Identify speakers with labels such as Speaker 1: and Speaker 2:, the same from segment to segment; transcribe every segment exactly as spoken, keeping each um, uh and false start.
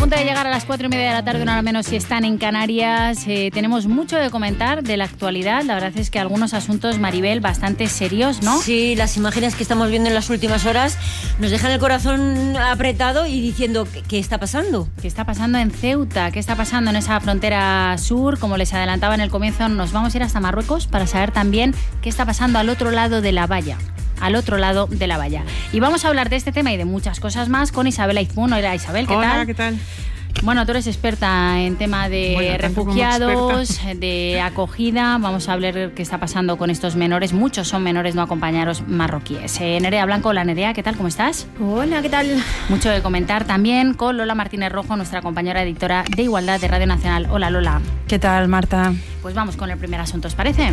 Speaker 1: punto de llegar a las cuatro y media de la tarde, una hora menos si están en Canarias. Eh, tenemos mucho de comentar de la actualidad. La verdad es que algunos asuntos, Maribel, bastante serios, ¿no?
Speaker 2: Sí, las imágenes que estamos viendo en las últimas horas nos dejan el corazón apretado y diciendo, ¿qué, qué está pasando?
Speaker 1: ¿Qué está pasando en Ceuta? ¿Qué está pasando en esa frontera sur? Como les adelantaba en el comienzo, nos vamos a ir hasta Marruecos para saber también qué está pasando al otro lado de la valla. al otro lado de la valla. Y vamos a hablar de este tema y de muchas cosas más con Isabel Aizpún. Hola Isabel, ¿qué
Speaker 3: Hola,
Speaker 1: tal?
Speaker 3: Hola, ¿qué tal?
Speaker 1: Bueno, tú eres experta en tema de bueno, refugiados, de acogida. Vamos a ver qué está pasando con estos menores. Muchos son menores no acompañados marroquíes. Eh, Nerea Blanco, hola Nerea, ¿qué tal? ¿Cómo estás?
Speaker 4: Hola, ¿qué tal?
Speaker 1: Mucho de comentar también con Lola Martínez Rojo, nuestra compañera editora de Igualdad de Radio Nacional. Hola Lola.
Speaker 5: ¿Qué tal, Marta?
Speaker 1: Pues vamos con el primer asunto, ¿os parece?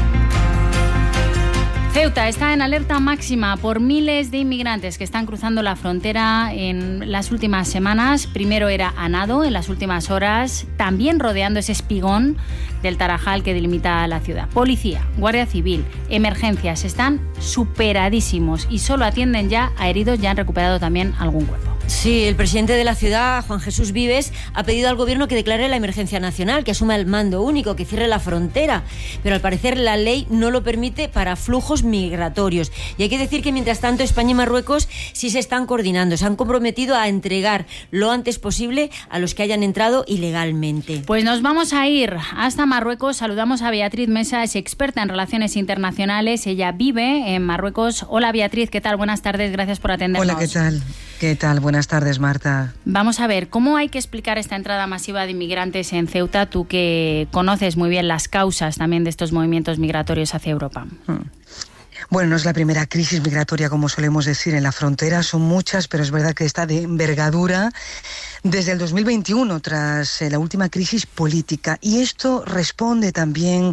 Speaker 1: Ceuta está en alerta máxima por miles de inmigrantes que están cruzando la frontera en las últimas semanas. Primero era a nado en las últimas horas, también rodeando ese espigón del Tarajal que delimita la ciudad. Policía, Guardia Civil, emergencias están superadísimos y solo atienden ya a heridos. Ya han recuperado también algún cuerpo.
Speaker 2: Sí, el presidente de la ciudad, Juan Jesús Vives, ha pedido al gobierno que declare la emergencia nacional, que asuma el mando único, que cierre la frontera. Pero al parecer la ley no lo permite para flujos migratorios. Y hay que decir que mientras tanto España y Marruecos sí se están coordinando. Se han comprometido a entregar lo antes posible a los que hayan entrado ilegalmente.
Speaker 1: Pues nos vamos a ir hasta Marruecos. Saludamos a Beatriz Mesa, es experta en relaciones internacionales. Ella vive en Marruecos. Hola Beatriz, ¿qué tal? Buenas tardes, gracias por atendernos.
Speaker 5: Hola, ¿qué tal? ¿Qué tal? Buenas tardes, Marta.
Speaker 1: Vamos a ver, ¿cómo hay que explicar esta entrada masiva de inmigrantes en Ceuta? Tú que conoces muy bien las causas también de estos movimientos migratorios hacia Europa.
Speaker 5: Hmm. Bueno, no es la primera crisis migratoria, como solemos decir, en la frontera. Son muchas, pero es verdad que está de envergadura desde el dos mil veintiuno, tras eh, la última crisis política. Y esto responde también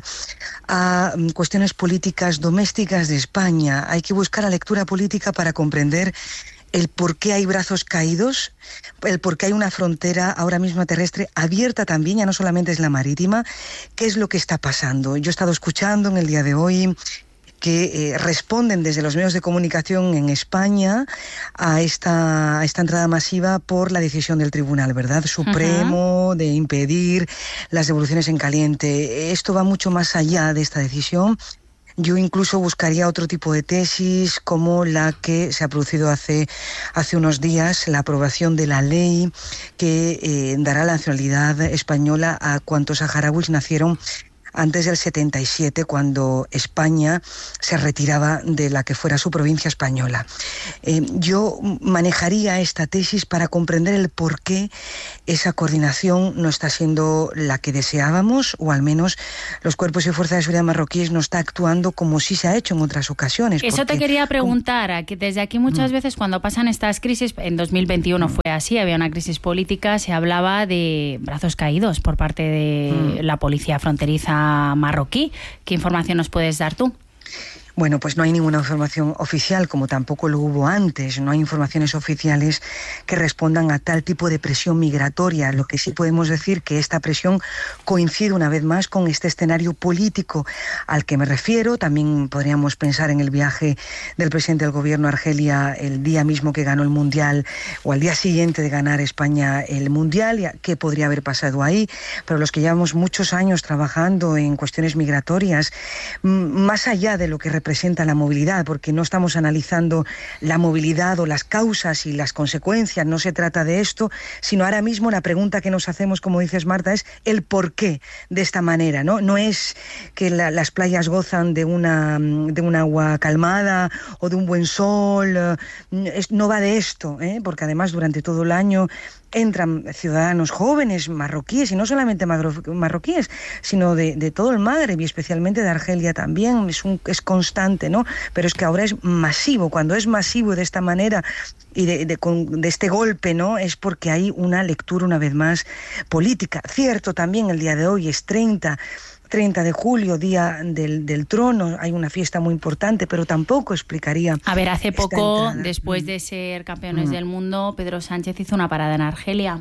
Speaker 5: a um, cuestiones políticas domésticas de España. Hay que buscar la lectura política para comprender el por qué hay brazos caídos, el por qué hay una frontera ahora mismo terrestre abierta también, ya no solamente es la marítima. ¿Qué es lo que está pasando? Yo he estado escuchando en el día de hoy que eh, responden desde los medios de comunicación en España a esta, a esta entrada masiva por la decisión del Tribunal, ¿verdad? Supremo, uh-huh. de impedir las devoluciones en caliente. Esto va mucho más allá de esta decisión. Yo incluso buscaría otro tipo de tesis, como la que se ha producido hace, hace unos días, la aprobación de la ley que eh, dará la nacionalidad española a cuantos saharauis nacieron antes del setenta y siete, cuando España se retiraba de la que fuera su provincia española. Eh, yo manejaría esta tesis para comprender el por qué esa coordinación no está siendo la que deseábamos, o al menos los cuerpos y fuerzas de seguridad marroquíes no está actuando como sí se ha hecho en otras ocasiones.
Speaker 1: Eso
Speaker 5: porque,
Speaker 1: te quería preguntar, a que desde aquí muchas mm. veces cuando pasan estas crisis, en dos mil veintiuno mm. fue así, había una crisis política, se hablaba de brazos caídos por parte de mm. la policía fronteriza marroquí. ¿Qué información nos puedes dar tú?
Speaker 5: Bueno, pues no hay ninguna información oficial, como tampoco lo hubo antes. No hay informaciones oficiales que respondan a tal tipo de presión migratoria. Lo que sí podemos decir que esta presión coincide una vez más con este escenario político al que me refiero. También podríamos pensar en el viaje del presidente del gobierno a Argelia el día mismo que ganó el Mundial, o al día siguiente de ganar España el Mundial, y qué podría haber pasado ahí. Pero los que llevamos muchos años trabajando en cuestiones migratorias, más allá de lo que representa representa la movilidad, porque no estamos analizando la movilidad o las causas y las consecuencias, no se trata de esto, sino ahora mismo la pregunta que nos hacemos, como dices Marta, es el por qué de esta manera, ¿no? No es que la, las playas gozan de una de un agua calmada o de un buen sol, es, no va de esto, ¿eh? Porque además durante todo el año entran ciudadanos jóvenes marroquíes, y no solamente marroquíes, sino de, de todo el Magreb, y especialmente de Argelia también. Es, un, es constante, ¿no? Pero es que ahora es masivo. Cuando es masivo de esta manera y de, de, con, de este golpe, ¿no? Es porque hay una lectura, una vez más, política. Cierto, también el día de hoy es treinta de julio, día del, del trono, hay una fiesta muy importante, pero tampoco explicaría.
Speaker 1: A ver, hace poco, después de ser campeones mm. del mundo, Pedro Sánchez hizo una parada en Argelia.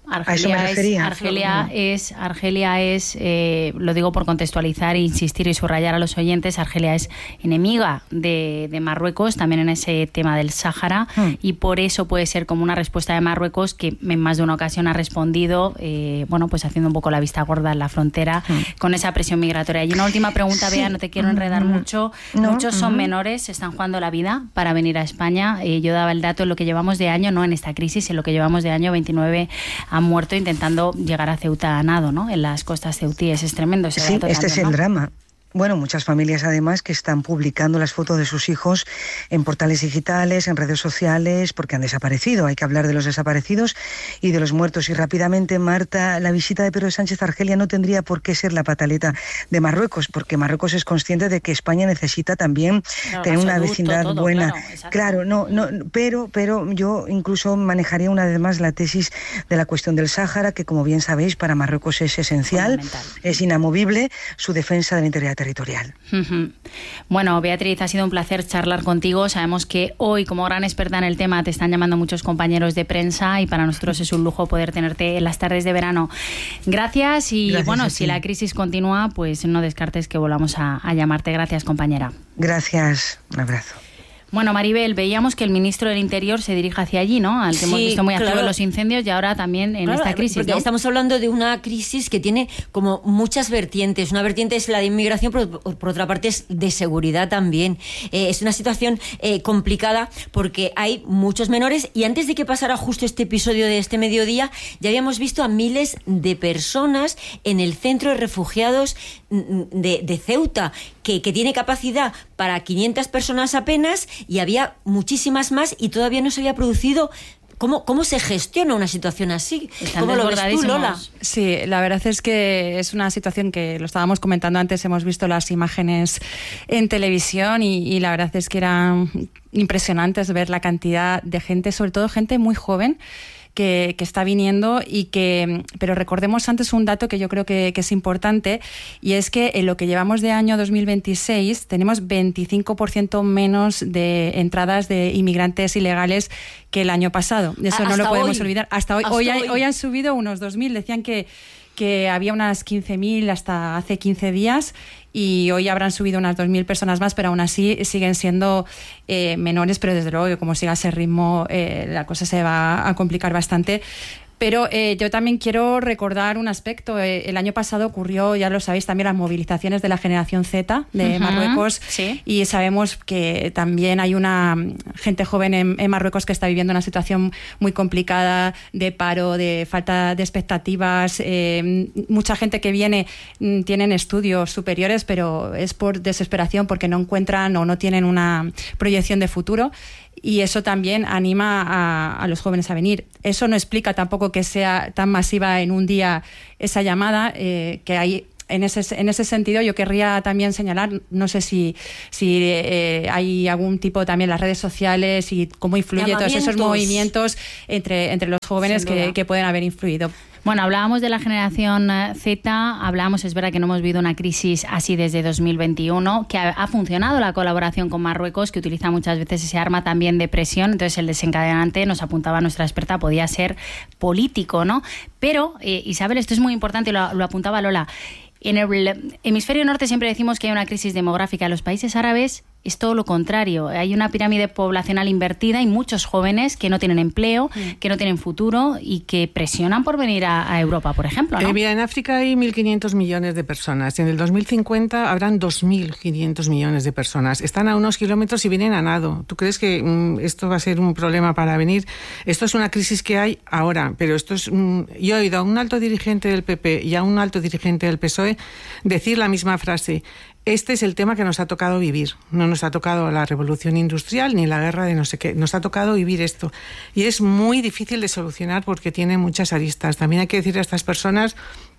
Speaker 1: Argelia
Speaker 5: a eso me refería.
Speaker 1: Es, Argelia es, Argelia es eh, lo digo por contextualizar e insistir y subrayar a los oyentes, Argelia es enemiga de, de Marruecos, también en ese tema del Sáhara, mm. y por eso puede ser como una respuesta de Marruecos que en más de una ocasión ha respondido, eh, bueno, pues haciendo un poco la vista gorda en la frontera mm. con esa presión migratoria. Y una última pregunta, sí. Bea, no te quiero enredar mm. mucho. No. Muchos son mm. menores, se están jugando la vida para venir a España. Eh, yo daba el dato en lo que llevamos de año, no en esta crisis, en lo que llevamos de año, veintinueve han muerto intentando llegar a Ceuta a nado, ¿no? En las costas ceutíes. Es tremendo ese
Speaker 5: Sí,
Speaker 1: dato
Speaker 5: este
Speaker 1: también,
Speaker 5: es el
Speaker 1: ¿no?
Speaker 5: drama. Bueno, muchas familias además que están publicando las fotos de sus hijos en portales digitales, en redes sociales, porque han desaparecido. Hay que hablar de los desaparecidos y de los muertos. Y rápidamente, Marta, la visita de Pedro Sánchez a Argelia no tendría por qué ser la pataleta de Marruecos, porque Marruecos es consciente de que España necesita también claro, tener una vecindad todo, buena. Claro, claro, no, no, pero, pero yo incluso manejaría una vez más la tesis de la cuestión del Sáhara, que como bien sabéis, para Marruecos es esencial, es inamovible su defensa del integridad territorial.
Speaker 1: Uh-huh. Bueno, Beatriz, ha sido un placer charlar contigo. Sabemos que hoy, como gran experta en el tema, te están llamando muchos compañeros de prensa y para nosotros es un lujo poder tenerte en las tardes de verano. Gracias y Gracias bueno, si la crisis continúa, pues no descartes que volvamos a, a llamarte. Gracias, compañera.
Speaker 5: Gracias, un abrazo.
Speaker 1: Bueno, Maribel, veíamos que el ministro del Interior se dirige hacia allí, ¿no? Al que sí, hemos visto muy activo en los incendios y ahora también en claro, esta crisis,
Speaker 2: porque
Speaker 1: ¿no?
Speaker 2: Estamos hablando de una crisis que tiene como muchas vertientes. Una vertiente es la de inmigración, pero por otra parte es de seguridad también. Eh, es una situación eh, complicada porque hay muchos menores y antes de que pasara justo este episodio de este mediodía, ya habíamos visto a miles de personas en el centro de refugiados de, de Ceuta, que, que tiene capacidad para quinientas personas apenas y había muchísimas más y todavía no se había producido. ¿Cómo, ¿Cómo se gestiona una situación así? ¿Cómo lo ves tú, Lola?
Speaker 3: Sí, la verdad es que es una situación que lo estábamos comentando antes, hemos visto las imágenes en televisión y, y la verdad es que eran impresionantes ver la cantidad de gente, sobre todo gente muy joven, Que, que está viniendo y que, pero recordemos antes un dato que yo creo que, que es importante y es que en lo que llevamos de año dos mil veintiséis tenemos veinticinco por ciento menos de entradas de inmigrantes ilegales que el año pasado. Eso no lo podemos hoy. olvidar. Hasta hoy, hasta hoy, hoy. hoy han subido unos dos mil, decían que, que había unas quince mil hasta hace quince días y hoy habrán subido unas dos mil personas más, pero aún así siguen siendo eh, menores, pero desde luego que como siga ese ritmo eh, la cosa se va a complicar bastante. Pero eh, yo también quiero recordar un aspecto. Eh, el año pasado ocurrió, ya lo sabéis, también las movilizaciones de la generación Z de uh-huh, Marruecos.
Speaker 1: Sí.
Speaker 3: Y sabemos que también hay una gente joven en, en Marruecos que está viviendo una situación muy complicada de paro, de falta de expectativas. Eh, mucha gente que viene mm, tienen estudios superiores, pero es por desesperación porque no encuentran o no tienen una proyección de futuro. Y eso también anima a, a los jóvenes a venir. Eso no explica tampoco que sea tan masiva en un día esa llamada, eh, que hay en ese, en ese sentido yo querría también señalar, no sé si, si eh, hay algún tipo también las redes sociales y cómo influye todos esos movimientos entre, entre los jóvenes que, que pueden haber influido.
Speaker 1: Bueno, hablábamos de la generación Z, hablábamos, es verdad que no hemos vivido una crisis así desde dos mil veintiuno, que ha, ha funcionado la colaboración con Marruecos, que utiliza muchas veces ese arma también de presión, entonces el desencadenante, nos apuntaba nuestra experta, podía ser político, ¿no? Pero, eh, Isabel, esto es muy importante, lo, lo apuntaba Lola, en el hemisferio norte siempre decimos que hay una crisis demográfica, en los países árabes es todo lo contrario. Hay una pirámide poblacional invertida y muchos jóvenes que no tienen empleo, mm. que no tienen futuro y que presionan por venir a, a Europa, por ejemplo, ¿no?
Speaker 4: Eh, mira, en África hay mil quinientos millones de personas. En el dos mil cincuenta habrán dos mil quinientos millones de personas. Están a unos kilómetros y vienen a nado. ¿Tú crees que mm, esto va a ser un problema para venir? Esto es una crisis que hay ahora, pero esto es... Mm, yo he oído a un alto dirigente del P P y a un alto dirigente del P S O E decir la misma frase. Este es el tema que nos ha tocado vivir. No nos ha tocado la revolución industrial ni la guerra de no sé qué. Nos ha tocado vivir esto. Y es muy difícil de solucionar porque tiene muchas aristas. También hay que decirle a estas personas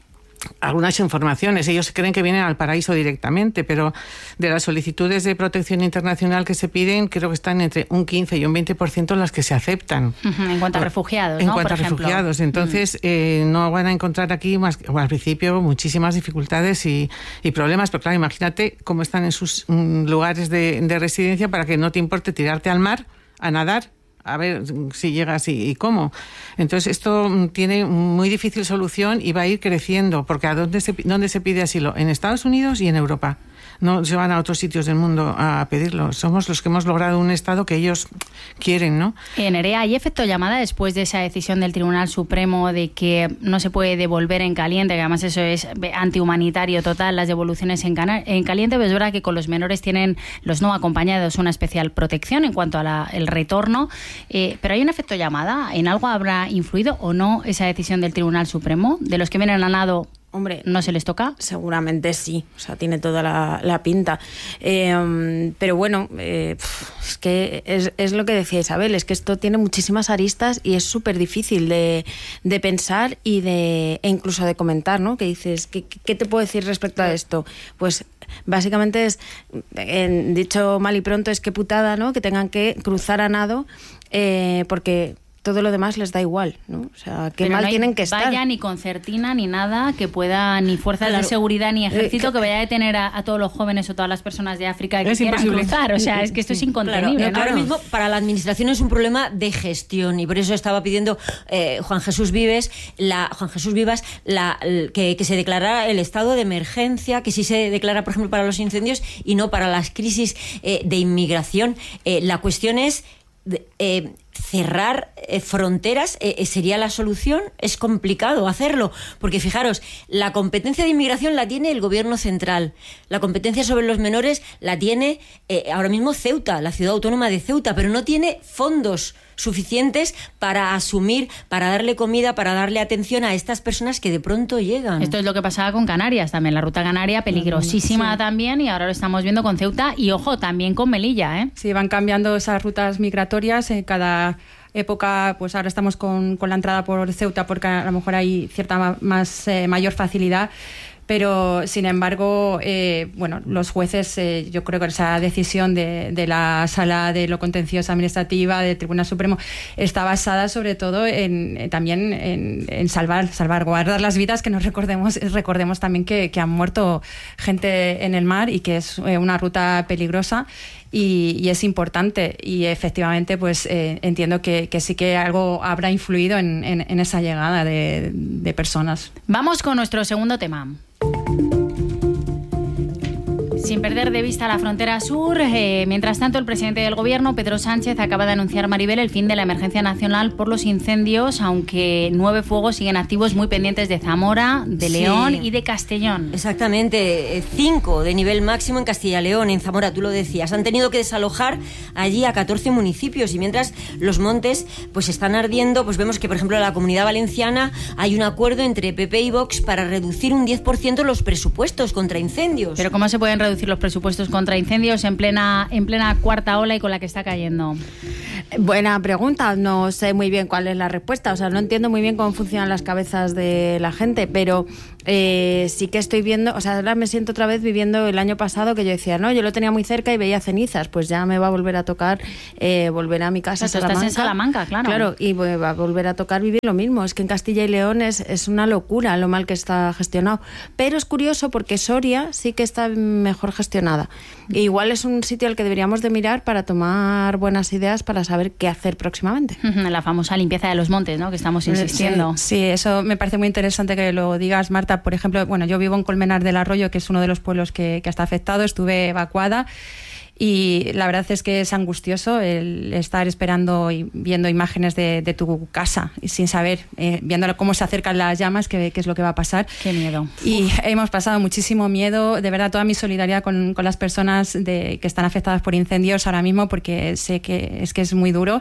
Speaker 4: algunas informaciones. Ellos creen que vienen al paraíso directamente, pero de las solicitudes de protección internacional que se piden, creo que están entre un quince y un veinte por ciento las que se aceptan.
Speaker 1: Uh-huh, en cuanto a refugiados,
Speaker 4: En
Speaker 1: ¿no?
Speaker 4: cuanto
Speaker 1: Por
Speaker 4: a refugiados.
Speaker 1: ejemplo.
Speaker 4: Entonces, uh-huh. eh, no van a encontrar aquí, más, o al principio, muchísimas dificultades y, y problemas. Pero claro, imagínate cómo están en sus mm, lugares de, de residencia para que no te importe tirarte al mar, a nadar, a ver si llega así y cómo. Entonces esto tiene muy difícil solución y va a ir creciendo, porque ¿a dónde se, dónde se pide asilo? En Estados Unidos y en Europa. No se van a otros sitios del mundo a pedirlo. Somos los que hemos logrado un Estado que ellos quieren, ¿no?
Speaker 1: En Nerea, ¿hay efecto llamada después de esa decisión del Tribunal Supremo de que no se puede devolver en caliente, que además eso es antihumanitario total, las devoluciones en, cana- en caliente? Pues es verdad que con los menores tienen los no acompañados una especial protección en cuanto al retorno, eh, pero ¿hay un efecto llamada? ¿En algo habrá influido o no esa decisión del Tribunal Supremo? ¿De los que vienen a nado
Speaker 6: Hombre,
Speaker 1: no se les toca?
Speaker 6: Seguramente sí, o sea, tiene toda la, la pinta. Eh, pero bueno, eh, es que es, es lo que decía Isabel, es que esto tiene muchísimas aristas y es súper difícil de, de pensar y de e incluso de comentar, ¿no? Que dices, ¿qué, qué te puedo decir respecto a esto? Pues básicamente es, en, dicho mal y pronto, es que putada, ¿no? Que tengan que cruzar a nado eh, porque todo lo demás les da igual, ¿no? O sea, qué
Speaker 1: Pero
Speaker 6: mal
Speaker 1: no hay
Speaker 6: tienen que estar.
Speaker 1: valla, ni concertina, ni nada que pueda, ni fuerzas
Speaker 6: Claro.
Speaker 1: de seguridad, ni ejército
Speaker 6: Eh,
Speaker 1: que vaya a detener a, a todos los jóvenes o todas las personas de África que
Speaker 4: Es
Speaker 1: quieran
Speaker 4: imposible.
Speaker 1: cruzar. O sea, es que esto es incontenible.
Speaker 2: Claro,
Speaker 1: ¿no?
Speaker 2: ahora mismo para la administración es un problema de gestión y por eso estaba pidiendo eh, Juan Jesús Vives, la, Juan Jesús Vivas, la, el- que, que se declarara el estado de emergencia, que sí se declara, por ejemplo, para los incendios y no para las crisis eh, de inmigración. Eh, la cuestión es de, eh, cerrar eh, fronteras. Eh, ¿Sería la solución? Es complicado hacerlo, porque fijaros, la competencia de inmigración la tiene el gobierno central, la competencia sobre los menores la tiene eh, ahora mismo Ceuta, la ciudad autónoma de Ceuta, pero no tiene fondos suficientes para asumir, para darle comida, para darle atención a estas personas que de pronto llegan.
Speaker 1: Esto es lo que pasaba con Canarias también, la ruta canaria peligrosísima
Speaker 3: Sí.
Speaker 1: también, y ahora lo estamos viendo con Ceuta y, ojo, también con Melilla, ¿eh?
Speaker 3: Sí, van cambiando esas rutas migratorias en cada época. Pues ahora estamos con, con la entrada por Ceuta porque a lo mejor hay cierta ma- más eh, mayor facilidad. Pero, sin embargo, eh, bueno, los jueces, eh, yo creo que esa decisión de, de la Sala de lo Contencioso Administrativa del Tribunal Supremo está basada sobre todo en eh, también en, en salvar, salvaguardar las vidas, que nos recordemos, recordemos también que, que han muerto gente en el mar y que es eh, una ruta peligrosa. Y, y es importante, y efectivamente pues eh, entiendo que, que sí que algo habrá influido en, en, en esa llegada de, de personas.
Speaker 1: Vamos con nuestro segundo tema. Sin perder de vista la frontera sur, eh, mientras tanto el presidente del gobierno, Pedro Sánchez, acaba de anunciar, Maribel, el fin de la emergencia nacional por los incendios, aunque nueve fuegos siguen activos muy pendientes de Zamora, de León
Speaker 2: Sí.
Speaker 1: y de Castellón.
Speaker 2: Exactamente, eh, cinco de nivel máximo en Castilla y León, en Zamora, tú lo decías. Han tenido que desalojar allí a catorce municipios y mientras los montes pues están ardiendo, pues vemos que, por ejemplo, en la Comunidad Valenciana hay un acuerdo entre P P y Vox para reducir un diez por ciento los presupuestos contra incendios.
Speaker 1: Pero ¿cómo se pueden reducir los presupuestos contra incendios en plena, en plena cuarta ola y con la que está cayendo?
Speaker 6: Buena pregunta, no sé muy bien cuál es la respuesta, o sea, no entiendo muy bien cómo funcionan las cabezas de la gente, pero eh, sí que estoy viendo, o sea, ahora me siento otra vez viviendo el año pasado, que yo decía, no, yo lo tenía muy cerca y veía cenizas, pues ya me va a volver a tocar eh, volver a mi casa.
Speaker 1: O sea, tú estás en Salamanca, claro.
Speaker 6: Claro, y me va a volver a tocar vivir lo mismo, es que en Castilla y León es, es una locura lo mal que está gestionado, pero es curioso porque Soria sí que está mejor gestionada, e igual es un sitio al que deberíamos de mirar para tomar buenas ideas para saber qué hacer próximamente.
Speaker 1: La famosa limpieza de los montes, ¿no? Que estamos insistiendo.
Speaker 3: Sí, sí, eso me parece muy interesante que lo digas, Marta. Por ejemplo, bueno, yo vivo en Colmenar del Arroyo, que es uno de los pueblos que, que está afectado. Estuve evacuada y la verdad es que es angustioso el estar esperando y viendo imágenes de, de tu casa y sin saber, eh, viendo cómo se acercan las llamas, qué es lo que va a pasar.
Speaker 1: Qué miedo.
Speaker 3: Y hemos pasado muchísimo miedo. De verdad, toda mi solidaridad con, con las personas de, que están afectadas por incendios ahora mismo, porque sé que es que es muy duro.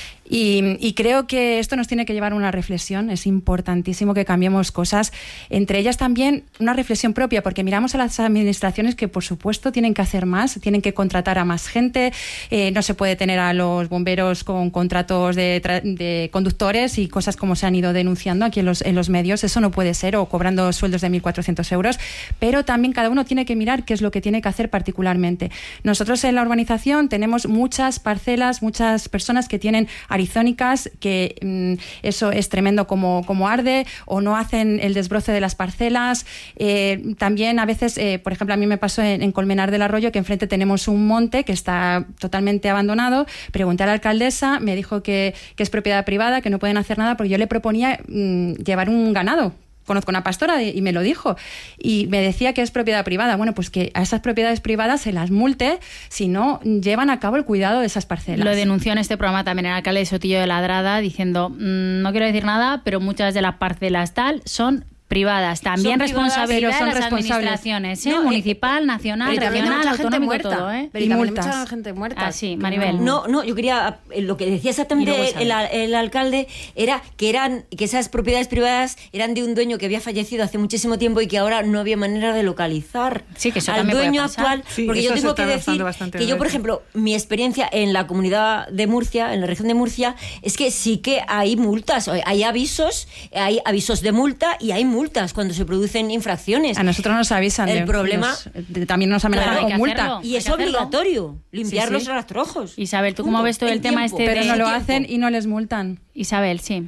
Speaker 3: Y, y creo que esto nos tiene que llevar a una reflexión. Es importantísimo que cambiemos cosas, entre ellas también una reflexión propia, porque miramos a las administraciones que, por supuesto, tienen que hacer más, tienen que contratar a más gente, eh, no se puede tener a los bomberos con contratos de, tra- de conductores y cosas como se han ido denunciando aquí en los, en los medios. Eso no puede ser, o cobrando sueldos de mil cuatrocientos euros, pero también cada uno tiene que mirar qué es lo que tiene que hacer particularmente. Nosotros en la urbanización tenemos muchas parcelas, muchas personas que tienen áreas amazónicas, que mmm, eso es tremendo como, como arde, o no hacen el desbroce de las parcelas. Eh, también a veces, eh, por ejemplo, a mí me pasó en, en Colmenar del Arroyo, que enfrente tenemos un monte que está totalmente abandonado. Pregunté a la alcaldesa, me dijo que, que es propiedad privada, que no pueden hacer nada, porque yo le proponía mmm, llevar un ganado. Conozco una pastora y me lo dijo, y me decía que es propiedad privada. Bueno, pues que a esas propiedades privadas se las multe si no llevan a cabo el cuidado de esas parcelas.
Speaker 1: Lo denunció en este programa también el alcalde de Sotillo de Ladrada, diciendo, mmm, no quiero decir nada, pero muchas de las parcelas tal son privadas, también son responsabilidad
Speaker 3: son
Speaker 1: de las
Speaker 3: responsables.
Speaker 1: administraciones, ¿eh?
Speaker 6: No,
Speaker 1: municipal, nacional, regional, autonómico, todo, ¿eh?
Speaker 6: Pero
Speaker 3: y multas.
Speaker 6: mucha gente muerta.
Speaker 1: Ah, sí, Maribel.
Speaker 2: No, no, yo quería, lo que decía exactamente el, el alcalde era que eran que esas propiedades privadas eran de un dueño que había fallecido hace muchísimo tiempo y que ahora no había manera de localizar
Speaker 1: sí, que eso
Speaker 2: al dueño actual.
Speaker 4: Sí,
Speaker 2: porque yo tengo que decir que yo, por ejemplo, mi experiencia en la comunidad de Murcia, en la región de Murcia, es que sí que hay multas, hay avisos, hay avisos de multa y hay multas cuando se producen infracciones.
Speaker 3: A nosotros nos avisan.
Speaker 2: El
Speaker 3: de,
Speaker 2: problema...
Speaker 3: Nos, también nos amenazan
Speaker 1: claro,
Speaker 3: con multa.
Speaker 1: hacerlo,
Speaker 2: y es obligatorio limpiar sí, sí. los rastrojos.
Speaker 1: Isabel, ¿tú cómo ves todo el tema este?
Speaker 3: Pero
Speaker 1: de...
Speaker 3: no lo hacen y no les multan.
Speaker 1: Isabel, sí.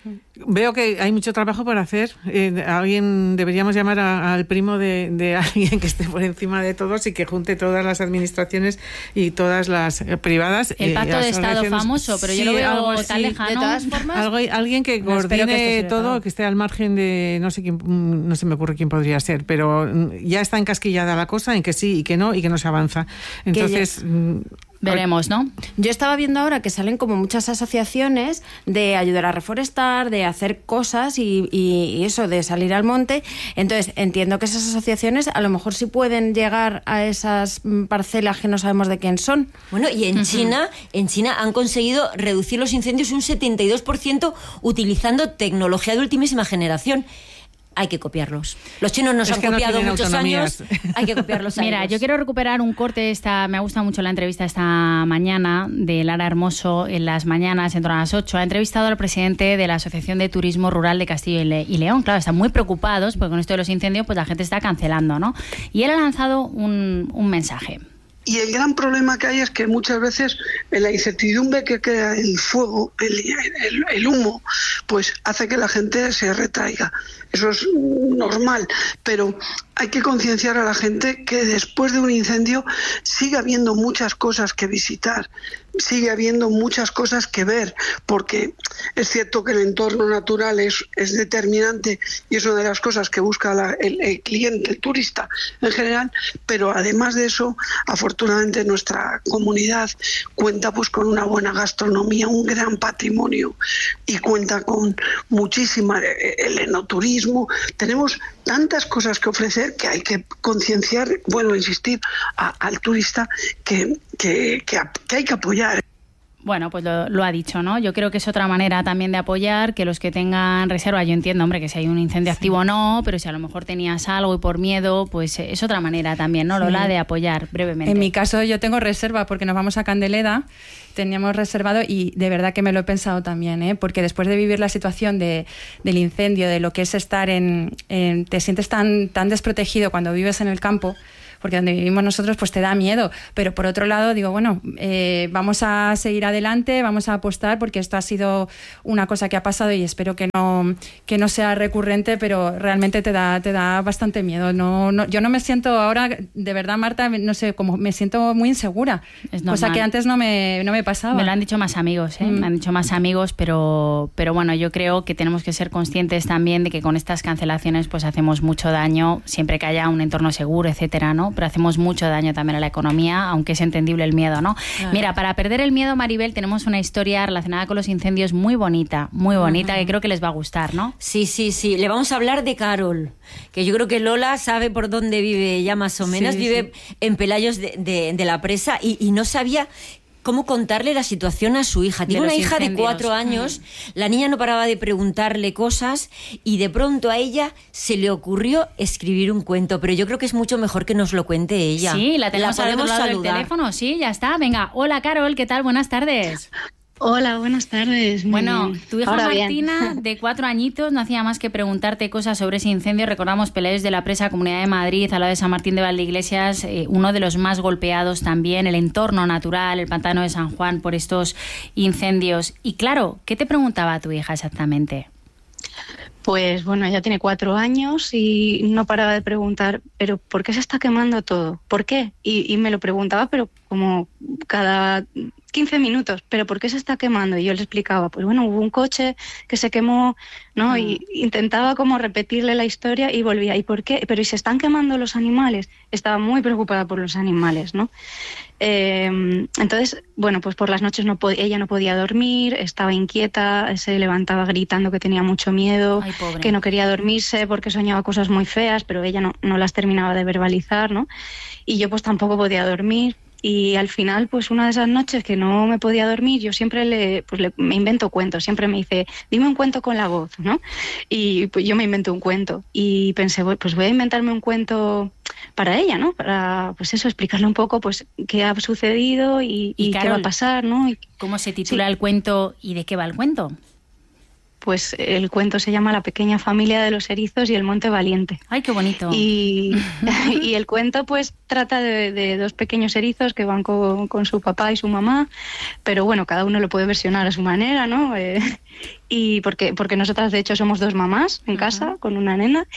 Speaker 4: Veo que hay mucho trabajo por hacer. Eh, alguien deberíamos llamar a, al primo de, de alguien que esté por encima de todos y que junte todas las administraciones y todas las eh, privadas.
Speaker 1: El pacto
Speaker 4: eh,
Speaker 1: de Estado famoso, pero sí, yo lo veo algo tan lejano.
Speaker 6: De todas formas,
Speaker 4: algo, alguien que no, coordine que todo, que esté al margen de no sé quién, no se me ocurre quién podría ser, pero ya está encasquillada la cosa en que sí y que no y que no se avanza. Entonces.
Speaker 1: Veremos, ¿no?
Speaker 6: Yo estaba viendo ahora que salen como muchas asociaciones de ayudar a reforestar, de hacer cosas y, y, y eso, de salir al monte. Entonces, entiendo que esas asociaciones a lo mejor sí pueden llegar a esas parcelas que no sabemos de quién son.
Speaker 2: Bueno, y en uh-huh. China, en China han conseguido reducir los incendios un setenta y dos por ciento utilizando tecnología de ultimísima generación. Hay que copiarlos. Los chinos nos es han copiado no muchos años, hay que copiarlos a
Speaker 1: Mira,
Speaker 2: ellos.
Speaker 1: Yo quiero recuperar un corte, esta, me ha gustado mucho la entrevista esta mañana de Lara Hermoso en las mañanas, en torno a las ocho. Ha entrevistado al presidente de la Asociación de Turismo Rural de Castilla y, Le- y León. Claro, están muy preocupados porque con esto de los incendios pues la gente está cancelando, ¿no? Y él ha lanzado un, un mensaje.
Speaker 7: Y el gran problema que hay es que muchas veces la incertidumbre que crea el fuego, el, el, el humo, pues hace que la gente se retraiga. Eso es normal, pero hay que concienciar a la gente que después de un incendio sigue habiendo muchas cosas que visitar, sigue habiendo muchas cosas que ver, porque es cierto que el entorno natural es, es determinante y es una de las cosas que busca la, el, el cliente, el turista en general, pero además de eso, afortunadamente nuestra comunidad cuenta pues con una buena gastronomía, un gran patrimonio y cuenta con muchísima el enoturismo. Tenemos tantas cosas que ofrecer que hay que concienciar, bueno, insistir a, al turista que, que, que, que hay que apoyar.
Speaker 1: Bueno, pues lo, lo ha dicho, ¿no? Yo creo que es otra manera también de apoyar, que los que tengan reserva, yo entiendo, hombre, que si hay un incendio sí. activo no, pero si a lo mejor tenías algo y por miedo, pues es otra manera también, ¿no? Sí. Lola, de apoyar brevemente.
Speaker 3: En mi caso yo tengo reserva porque nos vamos a Candeleda, teníamos reservado y de verdad que me lo he pensado también, ¿eh? Porque después de vivir la situación de, del incendio, de lo que es estar en... en te sientes tan, tan desprotegido cuando vives en el campo, porque donde vivimos nosotros pues te da miedo, pero por otro lado digo, bueno, eh, vamos a seguir adelante, vamos a apostar porque esto ha sido una cosa que ha pasado y espero que no, que no sea recurrente, pero realmente te da, te da bastante miedo. No, no, yo no me siento ahora, de verdad, Marta, no sé, como me siento muy insegura, es cosa que antes no me, no me pasaba.
Speaker 1: Me lo han dicho más amigos, ¿eh? Mm. Me han dicho más amigos, pero, pero bueno, yo creo que tenemos que ser conscientes también de que con estas cancelaciones pues hacemos mucho daño, siempre que haya un entorno seguro, etcétera, ¿no? Pero hacemos mucho daño también a la economía, aunque es entendible el miedo, ¿no? Claro. Mira, para perder el miedo, Maribel, tenemos una historia relacionada con los incendios muy bonita, muy bonita, uh-huh. que creo que les va a gustar, ¿no?
Speaker 2: Sí, sí, sí. Le vamos a hablar de Carol, que yo creo que Lola sabe por dónde vive ya más o menos. Sí, vive sí. en Pelayos de, de, de la Presa y, y no sabía cómo contarle la situación a su hija. Tiene una hija incendios. de cuatro años, mm. la niña no paraba de preguntarle cosas y de pronto a ella se le ocurrió escribir un cuento, pero yo creo que es mucho mejor que nos lo cuente ella.
Speaker 1: Sí, la tenemos
Speaker 2: la
Speaker 1: al
Speaker 2: podemos
Speaker 1: otro lado
Speaker 2: saludar.
Speaker 1: del teléfono, sí, ya está. Venga, hola Carol, ¿qué tal? Buenas tardes.
Speaker 8: Hola, buenas tardes.
Speaker 1: Bueno, tu hija
Speaker 8: Ahora
Speaker 1: Martina,
Speaker 8: bien.
Speaker 1: de cuatro añitos, no hacía más que preguntarte cosas sobre ese incendio. Recordamos Peleas de la Presa, Comunidad de Madrid, al lado de San Martín de Valdeiglesias, eh, uno de los más golpeados también, el entorno natural, el pantano de San Juan, por estos incendios. Y claro, ¿qué te preguntaba tu hija exactamente?
Speaker 8: Pues bueno, ella tiene cuatro años y no paraba de preguntar, ¿pero por qué se está quemando todo? ¿Por qué? Y, y me lo preguntaba, pero como cada quince minutos, ¿pero por qué se está quemando? Y yo le explicaba, pues bueno, hubo un coche que se quemó, ¿no? Mm. Y intentaba como repetirle la historia y volvía, ¿y por qué? Pero ¿y se están quemando los animales? Estaba muy preocupada por los animales, ¿no? Eh, entonces, bueno, pues por las noches no pod- ella no podía dormir, estaba inquieta, se levantaba gritando que tenía mucho miedo,
Speaker 1: Ay,
Speaker 8: que no quería dormirse porque soñaba cosas muy feas, pero ella no, no las terminaba de verbalizar, ¿no? Y yo pues tampoco podía dormir. Y al final, pues una de esas noches que no me podía dormir, yo siempre le, pues le, me invento cuentos. Siempre me dice, dime un cuento con la voz, ¿no? Y pues yo me invento un cuento. Y pensé, pues voy a inventarme un cuento para ella, ¿no? Para, pues eso, explicarle un poco, pues, qué ha sucedido y, y, y Carol, qué va a pasar, ¿no? Y,
Speaker 1: ¿cómo se titula
Speaker 8: sí.
Speaker 1: el cuento y de qué va el cuento?
Speaker 8: Pues el cuento se llama La pequeña familia de los erizos y el monte valiente.
Speaker 1: ¡Ay, qué bonito!
Speaker 8: Y, y el cuento pues trata de, de dos pequeños erizos que van con, con su papá y su mamá, pero bueno, cada uno lo puede versionar a su manera, ¿no? Eh, y porque, porque nosotras de hecho somos dos mamás en casa, uh-huh. con una nena,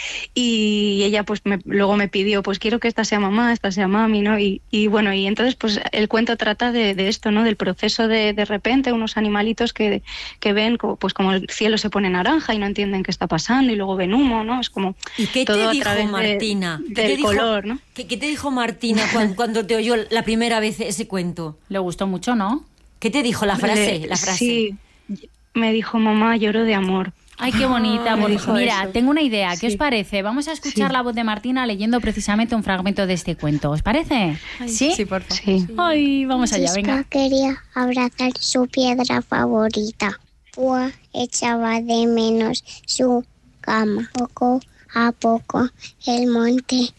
Speaker 8: y ella pues me, luego me pidió, pues quiero que esta sea mamá, esta sea mami, ¿no? Y, y bueno, y entonces pues el cuento trata de, de esto, ¿no? Del proceso de de repente unos animalitos que, que ven como, pues como el cielo se pone naranja y no entienden qué está pasando y luego ven humo, ¿no? Es como
Speaker 2: ¿Y qué
Speaker 8: todo
Speaker 2: te dijo
Speaker 8: a través
Speaker 2: Martina?
Speaker 8: De,
Speaker 2: ¿Qué
Speaker 8: del
Speaker 2: te dijo,
Speaker 8: color, ¿no?
Speaker 2: ¿qué, ¿Qué te dijo Martina cuando, cuando te oyó la primera vez ese cuento?
Speaker 1: Le gustó mucho, ¿no?
Speaker 2: ¿Qué te dijo la frase?
Speaker 8: Le,
Speaker 2: la frase?
Speaker 8: Sí, me dijo, mamá, lloro de amor.
Speaker 1: Ay, qué bonita.
Speaker 8: Ah,
Speaker 1: pues, mira,
Speaker 8: eso.
Speaker 1: tengo una idea. ¿Qué
Speaker 8: sí.
Speaker 1: os parece? Vamos a escuchar
Speaker 8: sí.
Speaker 1: la voz de Martina leyendo precisamente un fragmento de este cuento. ¿Os parece?
Speaker 3: Ay,
Speaker 1: ¿Sí?
Speaker 3: Sí, por favor.
Speaker 8: Sí.
Speaker 1: Ay, vamos allá, venga.
Speaker 9: Quería abrazar su piedra favorita. Pues echaba de menos su cama. Poco a poco el monte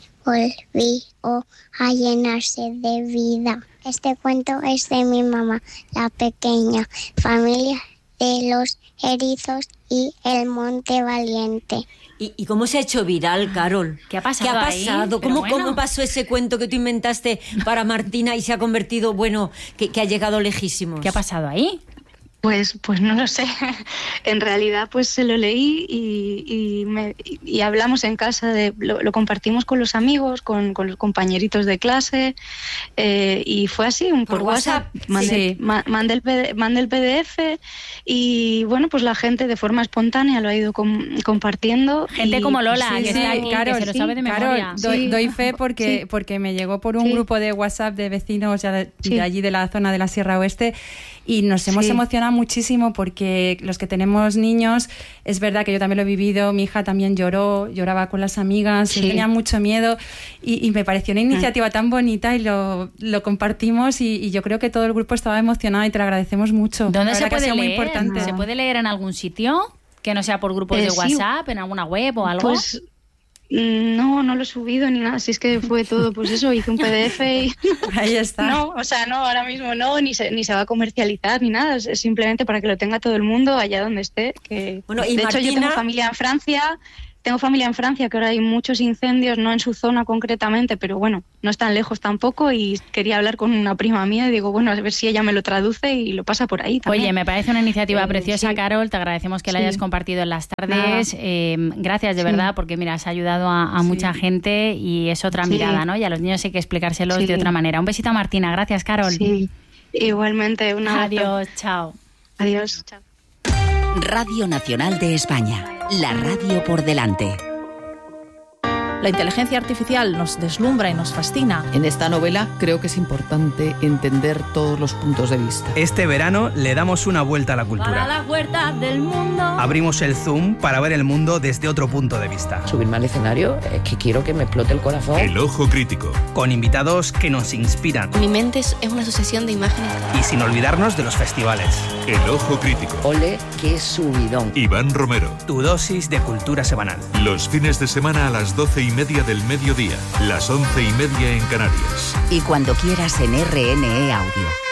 Speaker 9: volvió a llenarse de vida. Este cuento es de mi mamá, la pequeña familia de los erizos y el monte valiente.
Speaker 2: ¿Y, ¿Y cómo se ha hecho viral, Carol?
Speaker 1: ¿Qué ha pasado
Speaker 2: ¿Qué ha
Speaker 1: ahí?
Speaker 2: pasado?
Speaker 1: Pero
Speaker 2: ¿Cómo,
Speaker 1: bueno.
Speaker 2: ¿Cómo pasó ese cuento que tú inventaste para Martina y se ha convertido, bueno, que, que ha llegado lejísimos?
Speaker 1: ¿Qué ha pasado ahí?
Speaker 8: Pues, pues no lo sé. En realidad, pues se lo leí y, y, me, y hablamos en casa, de, lo, lo compartimos con los amigos, con, con los compañeritos de clase, eh, y fue así, un, por,
Speaker 2: Por
Speaker 8: WhatsApp.
Speaker 2: WhatsApp,
Speaker 8: Mandé,
Speaker 3: sí.
Speaker 8: ma, mandé, el P D, mandé el P D F y bueno, pues la gente de forma espontánea lo ha ido com, compartiendo.
Speaker 1: Gente
Speaker 8: y,
Speaker 1: como Lola,
Speaker 8: sí,
Speaker 1: que
Speaker 8: sí,
Speaker 1: está aquí,
Speaker 3: Carol,
Speaker 1: que se lo
Speaker 3: sí,
Speaker 1: sabe de
Speaker 3: Carol,
Speaker 1: memoria.
Speaker 3: doy,
Speaker 8: Sí.
Speaker 3: doy fe porque,
Speaker 8: Sí.
Speaker 3: porque me llegó por un
Speaker 8: Sí.
Speaker 3: grupo de WhatsApp de vecinos ya de,
Speaker 8: Sí.
Speaker 3: de allí de la zona de la Sierra Oeste y nos hemos
Speaker 8: Sí.
Speaker 3: emocionado muchísimo porque los que tenemos niños, es verdad que yo también lo he vivido, mi hija también lloró, lloraba con las amigas,
Speaker 8: Sí.
Speaker 3: yo tenía mucho miedo y, y me pareció una iniciativa mm. tan bonita y lo, lo compartimos y, y yo creo que todo el grupo estaba emocionado y te lo agradecemos mucho.
Speaker 1: ¿Dónde
Speaker 3: La
Speaker 1: se
Speaker 3: verdad que ha
Speaker 1: puede
Speaker 3: sido muy
Speaker 1: leer?
Speaker 3: importante.
Speaker 1: ¿Se puede leer en algún sitio? Que no sea por grupos
Speaker 8: Eh,
Speaker 1: de
Speaker 8: sí.
Speaker 1: WhatsApp, en alguna web o algo.
Speaker 8: Pues no, no lo he subido ni nada, si es que fue todo, pues eso, hice un P D F y...
Speaker 3: Ahí está.
Speaker 8: No, o sea, no, ahora mismo no, ni se, ni se va a comercializar ni nada, es, es simplemente para que lo tenga todo el mundo allá donde esté. Que,
Speaker 2: Bueno, y
Speaker 8: de hecho, yo
Speaker 2: Martina-
Speaker 8: tengo familia en Francia, tengo familia en Francia, que ahora hay muchos incendios, no en su zona concretamente, pero bueno, no están lejos tampoco y quería hablar con una prima mía y digo, bueno, a ver si ella me lo traduce y lo pasa por ahí también.
Speaker 1: Oye, me parece una iniciativa
Speaker 8: Eh,
Speaker 1: preciosa,
Speaker 8: sí.
Speaker 1: Carol. Te agradecemos que la
Speaker 8: Sí.
Speaker 1: hayas compartido en las tardes. Eh, gracias, de
Speaker 8: Sí.
Speaker 1: verdad, porque mira, has ayudado a, a
Speaker 8: Sí.
Speaker 1: mucha gente y es otra
Speaker 8: Sí.
Speaker 1: mirada, ¿no? Y a los niños hay que explicárselos
Speaker 8: Sí.
Speaker 1: de otra manera. Un besito a Martina. Gracias, Carol.
Speaker 8: Sí, igualmente, un abrazo.
Speaker 1: Adiós, chao.
Speaker 8: Adiós. Chao.
Speaker 10: Radio Nacional de España. La radio por delante.
Speaker 11: La inteligencia artificial nos deslumbra y nos fascina.
Speaker 12: En esta novela creo que es importante entender todos los puntos de vista.
Speaker 13: Este verano le damos una vuelta a la cultura.
Speaker 1: Para las huertas del mundo.
Speaker 13: Abrimos el Zoom para ver el mundo desde otro punto de vista.
Speaker 12: Subirme al escenario es que quiero que me explote el corazón.
Speaker 14: El ojo crítico.
Speaker 13: Con invitados que nos inspiran.
Speaker 15: Mi mente es una asociación de imágenes.
Speaker 13: Y sin olvidarnos de los festivales.
Speaker 14: El ojo crítico.
Speaker 12: Ole, qué subidón.
Speaker 14: Iván Romero.
Speaker 13: Tu dosis de cultura semanal.
Speaker 14: Los fines de semana a las doce y media del mediodía. Las once y media en Canarias.
Speaker 10: Y cuando quieras en R N E Audio.